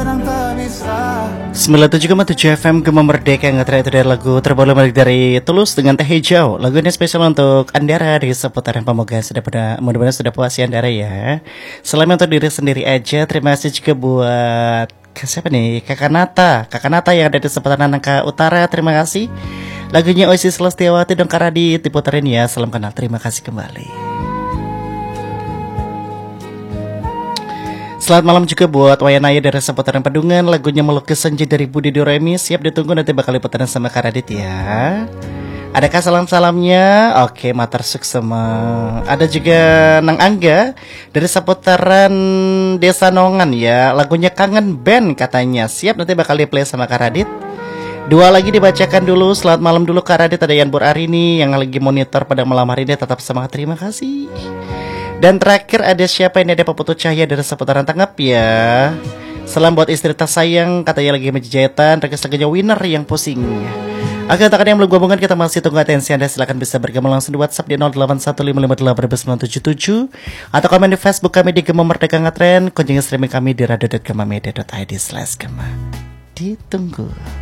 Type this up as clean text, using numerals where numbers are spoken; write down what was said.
97,7 FM Gema Merdeka ngetera itu dari lagu terbaru dari Tulus dengan Teh Hijau. Lagu ini spesial untuk Andara di seputaran Pemoga. Mudah-mudahan sudah puas ya Andara ya. Selain untuk diri sendiri aja, terima kasih juga buat siapa nih? Kakak Nata yang ada di seputaran Nangka Utara. Terima kasih. Lagunya Oasis Lestiawati dong Karadi diputerin ya. Salam kenal. Terima kasih kembali. Selamat malam juga buat Wayanaya dari seputaran Pedungan. Lagunya Melukis Senja dari Budi Doremi. Siap ditunggu nanti bakal diputerin sama Karadit ya. Adakah salam-salamnya? Oke, Matar Suksema. Ada juga Nang Angga dari seputaran Desa Nongan ya. Lagunya Kangen Band katanya. Siap nanti bakal di-play sama Karadit. Dua lagi dibacakan dulu. Selamat malam dulu Karadit. Ada Yanbur Arini yang lagi monitor pada malam hari ini. Tetap semangat, terima kasih. Dan terakhir ada siapa ini? Ada Paputu Cahya dari seputaran Tanggap ya. Salam buat istri tersayang, katanya lagi menjahitan. Request lagunya Winner yang pusing. Oke, untuk yang belum gabungan kita masih tunggu atensi Anda. Silahkan bisa bergabung langsung di WhatsApp di 0815582977 atau komen di Facebook kami di Gema Merdeka Ngetren. Kunjungi streaming kami di radio.gemamedia.id/gema. Ditunggu.